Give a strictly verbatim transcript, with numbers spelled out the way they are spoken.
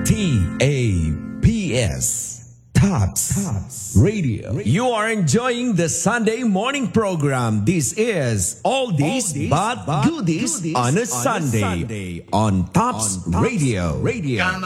T A P S. Tops, Tops Radio. You are enjoying the Sunday morning program. This is All This But Goodies on a Sunday on Tops Radio. Radio.